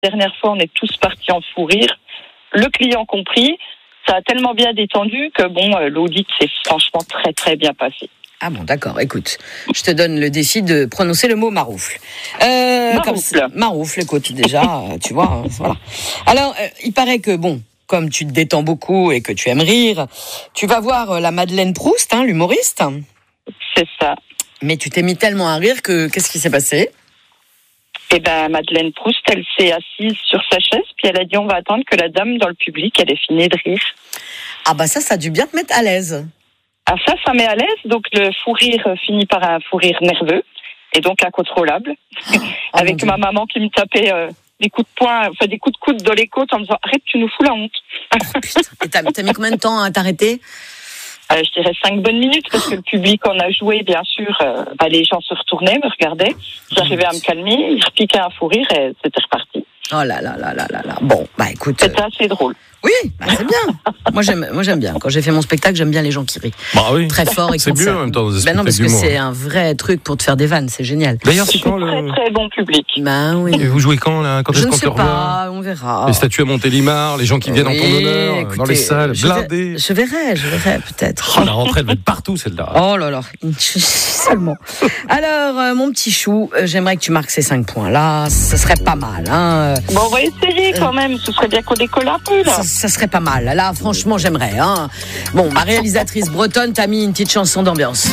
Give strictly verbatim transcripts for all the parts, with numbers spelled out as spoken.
dernière fois, on est tous partis en fou rire, le client compris. Ça a tellement bien détendu que bon, l'audit s'est franchement très très bien passé. Ah bon, d'accord. Écoute, je te donne le défi de prononcer le mot maroufle. Euh, maroufle. Comme, maroufle, écoute, déjà, tu vois, hein, voilà. Alors, euh, il paraît que, bon, comme tu te détends beaucoup et que tu aimes rire, tu vas voir la Madeleine Proust, hein, l'humoriste. C'est ça. Mais tu t'es mis tellement à rire que, qu'est-ce qui s'est passé ? Eh ben, Madeleine Proust, elle s'est assise sur sa chaise, puis elle a dit, on va attendre que la dame dans le public, elle ait fini de rire. Ah bah ça, ça a dû bien te mettre à l'aise. Ah ça, ça met à l'aise, donc le fou rire finit par un fou rire nerveux, et donc incontrôlable, oh, avec oh ma maman qui me tapait euh, des coups de poing, enfin des coups de coude dans les côtes en me disant « Arrête, tu nous fous la honte !» Oh putain, et t'as, t'as mis combien de temps à t'arrêter ? Euh, je dirais cinq bonnes minutes, parce que le public en a joué, bien sûr. Euh, bah, les gens se retournaient, me regardaient. J'arrivais à me calmer, ils repiquaient un fou rire et c'était reparti. Oh là là là là là là. Bon, bah écoute. C'était euh... assez drôle. Oui, bah c'est bien. moi j'aime, moi j'aime bien. Quand j'ai fait mon spectacle, j'aime bien les gens qui rient. Bah oui. Très fort et c'est mieux en même temps. Ben non, parce que c'est un vrai truc pour te faire des vannes, c'est génial. D'ailleurs, c'est quand le très très bon public. Ben oui. Et vous jouez quand là ? Quand Je est-ce ne qu'on sais te revoit ? pas, on verra. Les statues à Montélimar, les gens qui viennent oui, en ton honneur, écoutez, dans les salles, blindées. Je verrai, je verrai peut-être. Oh, la rentrée elle va être partout celle-là. Oh là là, seulement. Alors, euh, mon petit chou, euh, j'aimerais que tu marques ces cinq points là, ça serait pas mal. Hein. Bon, on va essayer quand même, ce serait bien qu'on décolle un peu là. Ça, ça serait pas mal. Là, franchement, j'aimerais. Hein. Bon, ma réalisatrice bretonne t'a mis une petite chanson d'ambiance.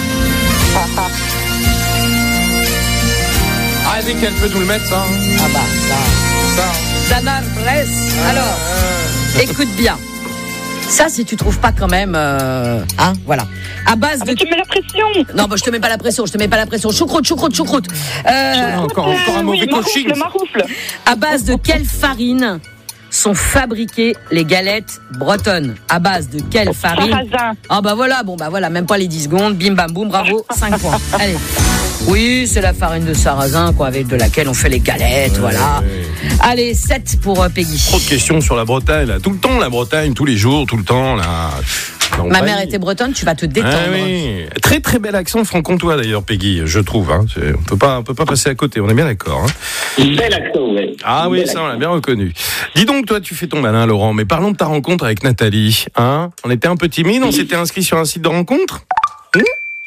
Ah, dès qu'elle peut nous le mettre, ça. Ah bah, ça. Ça. Dana Press. Alors, euh... écoute bien. Ça, si tu trouves pas quand même, euh, hein, voilà. À base ah, de. Mais tu mets la pression. Non, bah, je te mets pas la pression, je te mets pas la pression. Choucroute, choucroute, choucroute. Euh, encore, encore un mauvais oui, coaching. Maroufle, maroufle. À base de quelle farine sont fabriquées les galettes bretonnes? À base de quelle farine? Sarrasin. Ah bah voilà, bon bah voilà, même pas les dix secondes, bim bam boum, bravo, cinq points. Allez. Oui, c'est la farine de sarrasin, quoi, avec de laquelle on fait les galettes, ouais, voilà. Ouais. Allez, sept pour euh, Peggy. Trop de questions sur la Bretagne, là. Tout le temps, la Bretagne, tous les jours, tout le temps, là. Donc, Ma mère était bretonne, tu vas te détendre. Ah oui. Très très bel accent franc-comtois d'ailleurs, Peggy, je trouve. Hein. On peut pas, on peut pas passer à côté. On est bien d'accord. Hein. Bel accent, oui. Ah oui, ça on l'a bien reconnu. Dis donc, toi, tu fais ton malin, Laurent. Mais parlons de ta rencontre avec Nathalie. Hein, on était un peu timide. On s'était inscrit sur un site de rencontre. Hum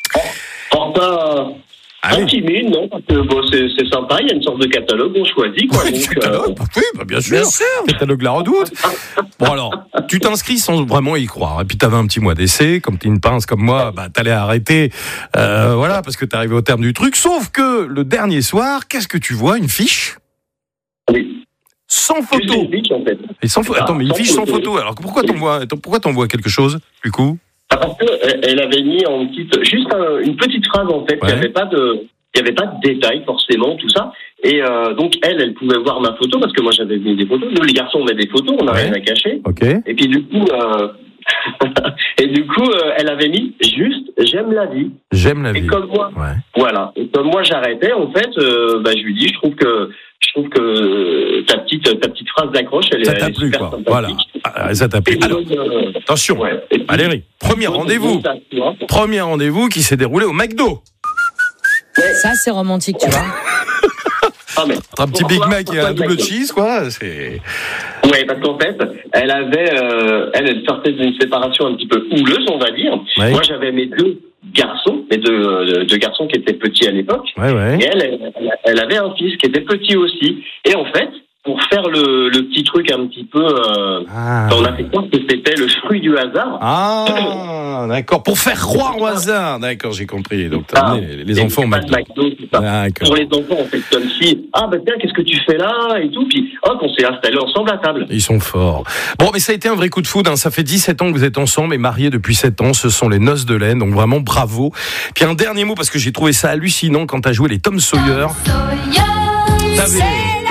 enfin, ah oui. Un timide, non, parce que bon, c'est, c'est sympa, il y a une sorte de catalogue, on choisit, quoi. Ouais, donc, catalogue, euh... bah, oui, bah, bien sûr. Bien sûr. Catalogue La Redoute. Bon, alors, tu t'inscris sans vraiment y croire. Et puis, t'avais un petit mois d'essai. Comme t'es une pince comme moi, bah, t'allais arrêter, euh, voilà, parce que t'arrivais au terme du truc. Sauf que le dernier soir, qu'est-ce que tu vois? Une fiche? Oui. Sans photo. Une fiche, en fait. Et sans photo. Attends, mais une fiche sans photo. Alors, pourquoi t'envoies, pourquoi t'envoies quelque chose, du coup? Parce qu'elle avait mis en petite, juste un, une petite phrase, en fait. Ouais. Il n'y avait pas de, il n'y avait pas de détails, forcément, tout ça. Et euh, donc, elle, elle pouvait voir ma photo, parce que moi, j'avais mis des photos. Nous, les garçons, on met des photos, on n'a ouais. rien à cacher. Okay. Et puis, du coup, euh... et du coup, euh, elle avait mis juste « J'aime la vie ». J'aime la vie. Et comme moi, ouais. voilà. Et comme moi, j'arrêtais, en fait, euh, bah, je lui dis, je trouve que, je trouve que ta petite, ta petite phrase d'accroche, elle, ça elle t'a est plu, super quoi. sympathique. Voilà. Ah, ça t'a plu. Alors, euh, attention. Ouais. Puis, Valérie, premier rendez-vous. Premier rendez-vous qui s'est déroulé au McDo. Ouais. Ça, c'est romantique, tu vois. Ah, mais un petit Big Mac et un double cheese, quoi. C'est... Ouais, parce qu'en fait, elle avait, euh, elle, elle sortait d'une séparation un petit peu houleuse, on va dire. Ouais. Moi, j'avais mes deux garçons, mes deux, euh, deux garçons qui étaient petits à l'époque. Ouais, ouais. Et elle, elle, elle avait un fils qui était petit aussi. Et en fait, pour faire le, le petit truc un petit peu, euh, ah. on a fait croire que c'était le fruit du hasard. Ah, d'accord. Pour faire croire au hasard. D'accord, j'ai compris. Donc, ah, les, les enfants au McDo. McDo pour les enfants, on fait comme si, ah, bah tiens, qu'est-ce que tu fais là? Et tout. Puis, hop, on s'est installés ensemble à table. Ils sont forts. Bon, mais ça a été un vrai coup de foudre. Hein. Ça fait dix-sept ans que vous êtes ensemble et mariés depuis sept ans. Ce sont les noces de laine. Donc, vraiment, bravo. Puis, un dernier mot, parce que j'ai trouvé ça hallucinant quand t'as joué les Tom Sawyer. T'avais...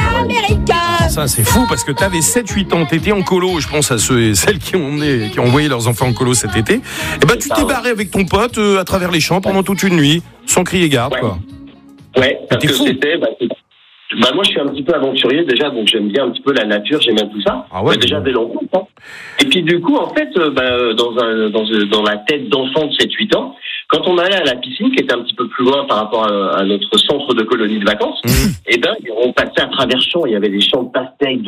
Ça, c'est fou parce que t'avais sept huit ans, t'étais en colo, je pense à ceux et celles qui ont, qui ont envoyé leurs enfants en colo cet été. Et ben, tu t'es barré avec ton pote euh, à travers les champs pendant toute une nuit, sans crier garde, ouais. quoi. Ouais, parce que fou. c'était, bah, bah, moi, je suis un petit peu aventurier déjà, donc j'aime bien un petit peu la nature, j'aime bien tout ça. Ah ouais, bah, déjà dès l'enfance. Hein. Et puis, du coup, en fait, bah, dans, un, dans, dans la tête d'enfant de sept huit ans, quand on allait à la piscine, qui était un petit peu plus loin par rapport à, à notre centre de colonie de vacances, mmh. et ben, on passait à travers champs, il y avait des champs de pastèques,